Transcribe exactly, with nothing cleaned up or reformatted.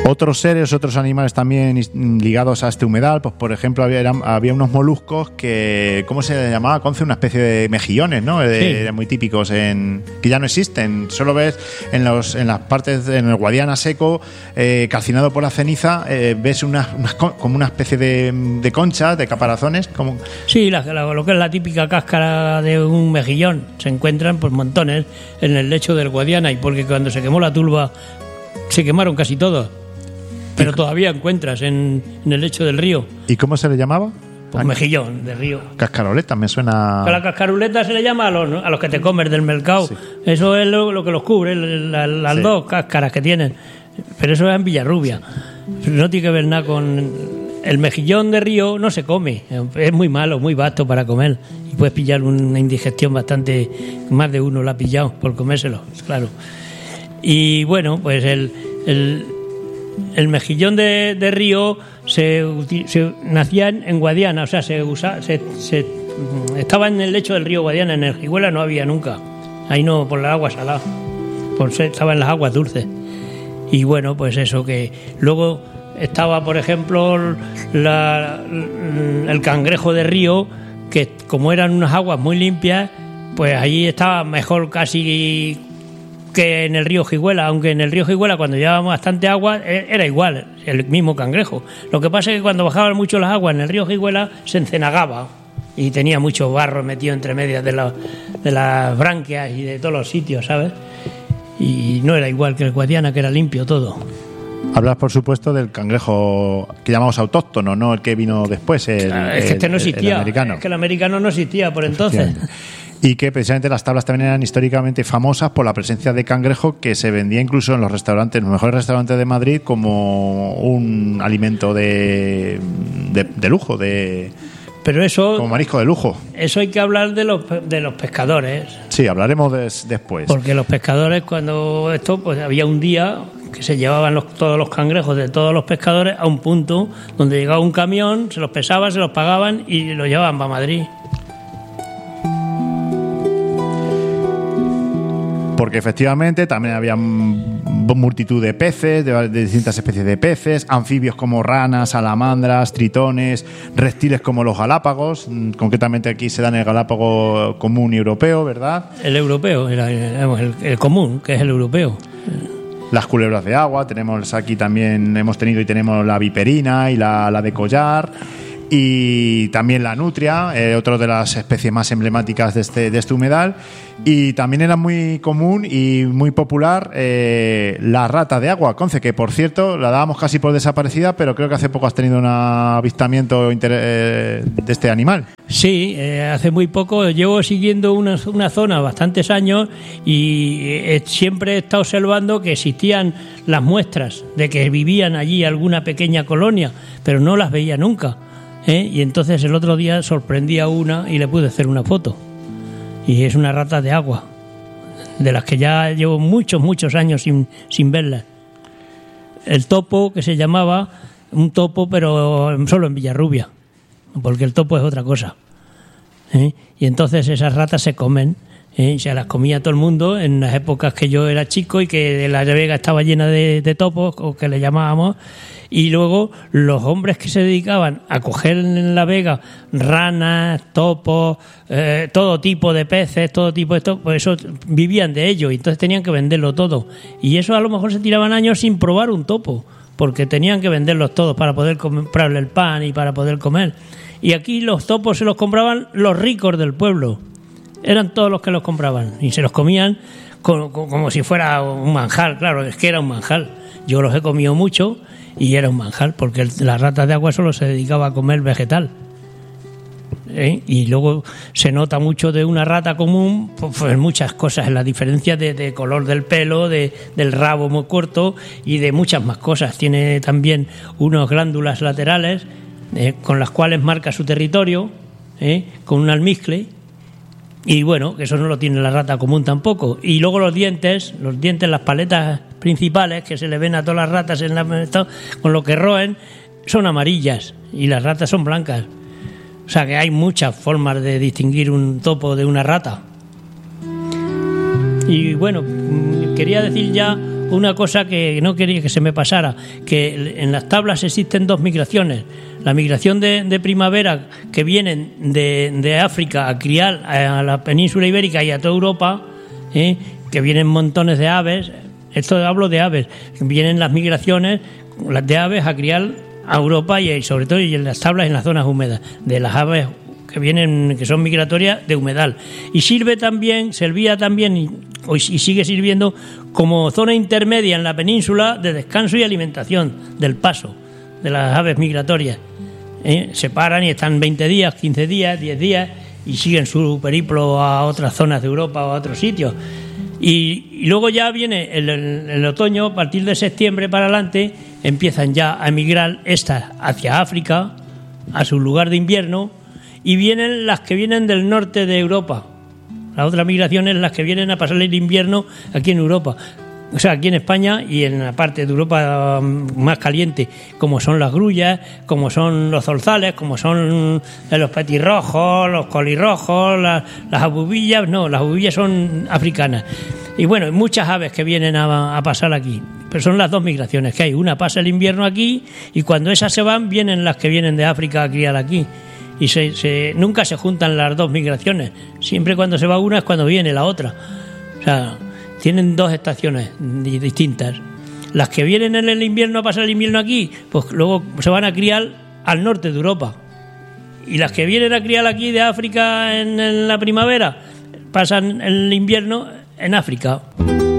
Otros seres, otros animales también ligados a este humedal, pues por ejemplo había, eran, había unos moluscos que, ¿cómo se llamaba? Conce, una especie de mejillones, ¿no? De, Sí. Eran muy típicos, en que ya no existen. Solo ves en los en las partes, en el Guadiana seco, eh, calcinado por la ceniza, eh, ves unas, unas, como una especie de, de conchas, de caparazones, como... Sí, la, la, lo que es la típica cáscara de un mejillón. Se encuentran pues montones en el lecho del Guadiana, y porque cuando se quemó la turba se quemaron casi todos. Pero todavía encuentras en, en el lecho del río. ¿Y cómo se le llamaba? Pues mejillón de río. Cascaroleta, me suena... A la cascaruleta se le llama a los, a los que te comes del mercado. Sí. Eso es lo, lo que los cubre, la, las Sí. dos cáscaras que tienen. Pero eso es en Villarrubia. No tiene que ver nada con... El mejillón de río no se come. Es muy malo, muy vasto para comer. Y puedes pillar una indigestión bastante... Más de uno la ha pillado por comérselo, claro. Y bueno, pues el... el El mejillón de, de río se, se nacía en Guadiana, o sea, se, usa, se, se estaba en el lecho del río Guadiana. En el Jiguela no había nunca, ahí no, por la agua salada, por ser, estaba en las aguas dulces. Y bueno, pues eso, que luego estaba, por ejemplo, la, el cangrejo de río, que como eran unas aguas muy limpias, pues allí estaba mejor casi que en el río Jiguela, aunque en el río Jiguela cuando llevábamos bastante agua era igual, el mismo cangrejo. Lo que pasa es que cuando bajaban mucho las aguas en el río Jiguela se encenagaba y tenía mucho barro metido entre medias de, la, de las branquias y de todos los sitios, ¿sabes? Y no era igual que el Guadiana, que era limpio todo. Hablas, por supuesto, del cangrejo que llamamos autóctono, no el que vino después, el, Claro, es que este no el- el existía, americano. es que el americano no existía por entonces. Y que precisamente las tablas también eran históricamente famosas por la presencia de cangrejo, que se vendía incluso en los restaurantes, en los mejores restaurantes de Madrid, como un alimento de, de, de lujo, de Pero eso, como marisco de lujo. eso hay que hablar de los, de los pescadores. Sí, hablaremos des- después. Porque los pescadores, cuando esto, pues había un día que se llevaban los, todos los cangrejos de todos los pescadores a un punto donde llegaba un camión, se los pesaba, se los pagaban y los llevaban para Madrid. Porque efectivamente también había mm, multitud de peces, de, de distintas especies de peces, anfibios como ranas, salamandras, tritones, reptiles como los galápagos. Mm, concretamente aquí se da en el galápago común y europeo, ¿verdad? El europeo, era, digamos, el, el común, que es el europeo. Las culebras de agua, tenemos aquí también, hemos tenido y tenemos la viperina y la, la de collar. Y también la nutria, eh, otra de las especies más emblemáticas de este, de este humedal. Y también era muy común y muy popular eh, la rata de agua, Conce, que por cierto la dábamos casi por desaparecida, pero creo que hace poco has tenido un avistamiento inter- eh, de este animal. Sí, eh, hace muy poco llevo siguiendo una, una zona bastantes años y eh, siempre he estado observando que existían las muestras de que vivían allí alguna pequeña colonia, pero no las veía nunca. ¿Eh? Y entonces el otro día sorprendí a una y le pude hacer una foto. Y es una rata de agua, de las que ya llevo muchos, muchos años sin, sin verlas. El topo, que se llamaba, un topo, pero solo en Villarrubia, porque el topo es otra cosa. ¿Eh? Y entonces esas ratas se comen, ¿eh? Se las comía todo el mundo en las épocas que yo era chico y que la Vega estaba llena de, de topos, o que le llamábamos. Y luego los hombres que se dedicaban a coger en la Vega ranas, topos, eh, todo tipo de peces, todo tipo de esto, pues eso vivían de ello y entonces tenían que venderlo todo. Y eso a lo mejor se tiraban años sin probar un topo, porque tenían que venderlos todos para poder comprarle el pan y para poder comer. Y aquí los topos se los compraban los ricos del pueblo. Eran todos los que los compraban y se los comían como, como si fuera un manjar. Claro, es que era un manjar. Yo los he comido mucho y era un manjar, porque las ratas de agua solo se dedicaba a comer vegetal. ¿Eh? Y luego se nota mucho de una rata común, pues muchas cosas, en la diferencia de, de color del pelo, de, del rabo muy corto y de muchas más cosas. Tiene también unas glándulas laterales eh, con las cuales marca su territorio, eh, con un almizcle. Y bueno, que eso no lo tiene la rata común tampoco. Y luego los dientes, los dientes, las paletas principales que se le ven a todas las ratas en la, con lo que roen, son amarillas y las ratas son blancas. O sea que hay muchas formas de distinguir un topo de una rata. Y bueno, quería decir ya una cosa que no quería que se me pasara, que en las tablas existen dos migraciones. La migración de, de primavera, que vienen de, de África a criar a la península ibérica y a toda Europa, ¿eh? que vienen montones de aves. Esto hablo de aves, vienen las migraciones las de aves a criar a Europa y sobre todo y en las tablas en las zonas húmedas, de las aves que vienen, que son migratorias de humedal. Y sirve también, servía también y, y sigue sirviendo como zona intermedia en la península de descanso y alimentación del paso de las aves migratorias. ¿Eh? Se paran y están veinte días, quince días, diez días y siguen su periplo a otras zonas de Europa o a otros sitios. Y, y luego ya viene el, el, el otoño, a partir de septiembre para adelante, empiezan ya a emigrar estas hacia África, a su lugar de invierno, y vienen las que vienen del norte de Europa. La otra migración es las que vienen a pasar el invierno aquí en Europa. O sea, aquí en España y en la parte de Europa más caliente, como son las grullas, como son los zorzales, como son los petirrojos, los colirrojos, las, las abubillas. No, las abubillas son africanas. Y bueno, hay muchas aves que vienen a, a pasar aquí. Pero son las dos migraciones que hay. Una pasa el invierno aquí y cuando esas se van, vienen las que vienen de África a criar aquí. Y se, se, nunca se juntan las dos migraciones. Siempre cuando se va una es cuando viene la otra. O sea, tienen dos estaciones distintas. Las que vienen en el invierno a pasar el invierno aquí, pues luego se van a criar al norte de Europa. Y las que vienen a criar aquí de África en, en la primavera, pasan el invierno en África.